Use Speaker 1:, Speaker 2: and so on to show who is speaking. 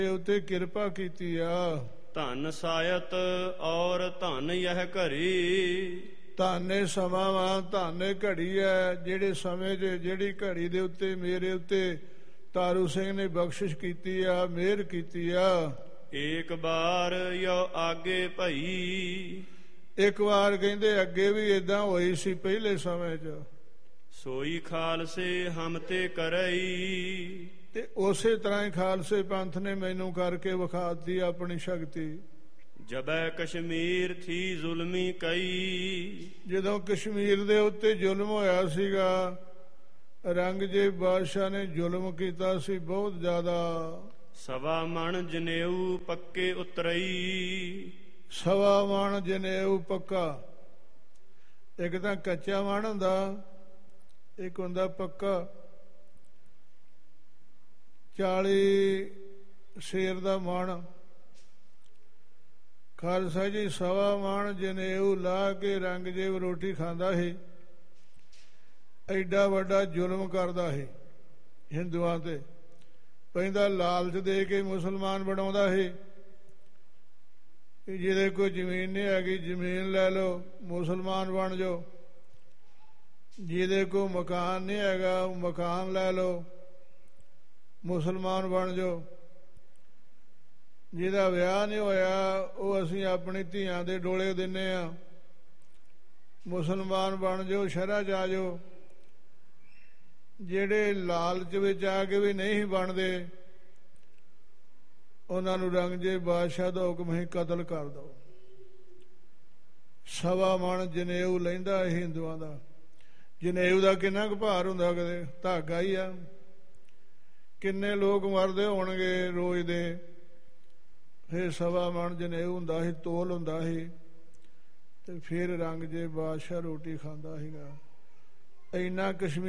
Speaker 1: ਉਤੇ ਕਿਰਪਾ ਕੀਤੀ ਆ।
Speaker 2: ਧਨ ਸਾਇਤ ਔਰ ਧਨ ਯਹ ਘਰੀ।
Speaker 1: ਧਾਨੇ ਸਮਾਂ ਵਾ, ਧਾਨੇ ਘੜੀ ਹੈ। ਜਿਹੜੇ ਸਮੇਂ 'ਚ ਜਿਹੜੀ ਘੜੀ ਦੇ ਉੱਤੇ ਮੇਰੇ ਉੱਤੇ ਤਾਰੂ ਸਿੰਘ ਨੇ ਬਖਸ਼ਿਸ਼ ਕੀਤੀ ਆ, ਮਿਹਰ ਕੀਤੀ ਆ।
Speaker 2: ਏਕ ਬਾਰ ਯੋ ਆਗੇ ਭਈ।
Speaker 1: ਇੱਕ ਵਾਰ ਕਹਿੰਦੇ ਅੱਗੇ ਵੀ ਏਦਾਂ ਹੋਈ ਸੀ ਪਹਿਲੇ ਸਮੇਂ 'ਚ।
Speaker 2: ਸੋਈ ਖਾਲਸੇ ਹਮ ਤੇ ਕਰਈ।
Speaker 1: ਤੇ ਉਸੇ ਤਰ੍ਹਾਂ ਹੀ ਖਾਲਸੇ ਪੰਥ ਨੇ ਮੈਨੂੰ ਕਰਕੇ ਵਿਖਾਤੀ ਆਪਣੀ ਸ਼ਕਤੀ।
Speaker 2: ਜਬੈ ਕਸ਼ਮੀਰ ਥੀ ਜ਼ੁਲਮੀ ਕਈ। ਜਦੋਂ
Speaker 1: ਕਸ਼ਮੀਰ ਦੇ ਉੱਤੇ ਜ਼ੁਲਮ ਹੋਇਆ ਸੀਗਾ, ਔਰੰਗਜ਼ੇਬ ਬਾਦਸ਼ਾਹ ਨੇ ਜ਼ੁਲਮ ਕੀਤਾ ਸੀ ਬਹੁਤ ਜ਼ਿਆਦਾ।
Speaker 2: ਸਵਾ ਮਣ ਜਨੇਊ ਪੱਕੇ ਉਤਰਈ।
Speaker 1: ਸਵਾ ਮਣ ਜਨੇਊ ਪੱਕਾ। ਇੱਕ ਤਾਂ ਕੱਚਾ ਮਣ ਹੁੰਦਾ, ਇੱਕ ਹੁੰਦਾ ਪੱਕਾ। 40 ਸ਼ੇਰ ਦਾ ਮਣ। ਖਾਲਸਾ ਜੀ ਸਵਾ ਮਣ ਜਨੇਊ ਲਾ ਕੇ ਔਰੰਗਜ਼ੇਬ ਰੋਟੀ ਖਾਂਦਾ ਸੀ। ਐਡਾ ਵੱਡਾ ਜ਼ੁਲਮ ਕਰਦਾ ਸੀ ਹਿੰਦੂਆਂ ਤੇ। ਪੈਂਦਾ ਲਾਲਚ ਦੇ ਕੇ ਮੁਸਲਮਾਨ ਬਣਾਉਂਦਾ ਸੀ। ਜਿਹਦੇ ਕੋਈ ਜ਼ਮੀਨ ਨਹੀਂ ਹੈਗੀ ਜ਼ਮੀਨ ਲੈ ਲਓ, ਮੁਸਲਮਾਨ ਬਣ ਜਾਓ। ਜਿਹਦੇ ਕੋਈ ਮਕਾਨ ਨਹੀਂ ਹੈਗਾ ਉਹ ਮਕਾਨ ਲੈ ਲਓ, ਮੁਸਲਮਾਨ ਬਣ ਜਾਓ। ਜਿਹਦਾ ਵਿਆਹ ਨਹੀਂ ਹੋਇਆ ਉਹ ਅਸੀਂ ਆਪਣੀ ਧੀਆਂ ਦੇ ਡੋਲੇ ਦਿੰਨੇ ਆ, ਮੁਸਲਮਾਨ ਬਣ ਜਾਓ, ਸ਼ਹਿਰਾਂ 'ਚ ਆ ਜਾਓ। ਜਿਹੜੇ ਲਾਲਚ ਵਿੱਚ ਆ ਕੇ ਵੀ ਨਹੀਂ ਬਣਦੇ ਉਹਨਾਂ ਨੂੰ ਔਰੰਗਜ਼ੇਬ ਬਾਦਸ਼ਾਹ ਦਾ ਹੁਕਮ ਹੀ ਕਤਲ ਕਰ ਦਿਓ। ਸਵਾ ਮਣ ਜਨੇਊ ਲੈਂਦਾ ਹਿੰਦੂਆਂ ਦਾ। ਜਨੇਊ ਦਾ ਕਿੰਨਾ ਕੁ ਭਾਰ ਹੁੰਦਾ, ਕਦੇ ਧਾਗਾ ਹੀ ਆ। ਕਿੰਨੇ ਲੋਕ ਮਰਦੇ ਹੋਣਗੇ ਰੋਜ਼ ਦੇ। ਫਿਰ ਸਵਾ ਮਣ ਜਨੇਊ ਹੁੰਦਾ ਸੀ, ਤੋਲ ਹੁੰਦਾ ਸੀ। ਤੇ ਫਿਰ ਔਰੰਗਜ਼ੇਬ ਬਾਦਸ਼ਾਹ ਰੋਟੀ ਖਾਂਦਾ ਸੀਗਾ। ਇੰਨਾ ਕਸ਼ਮੀਰ